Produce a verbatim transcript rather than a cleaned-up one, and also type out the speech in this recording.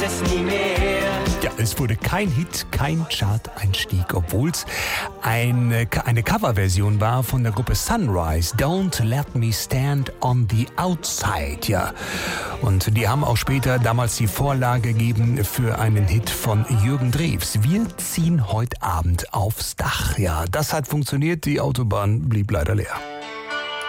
es nie mehr. Ja, es wurde kein Hit, kein Chart-Einstieg, obwohl es eine, eine Coverversion war von der Gruppe Sunrise, Don't Let Me Stand on the Outside, ja. Und die haben auch später damals die Vorlage gegeben für einen Hit von Jürgen Drews. Wir ziehen heute Abend aufs Dach, ja. Das hat funktioniert, die Autobahn blieb leider leer.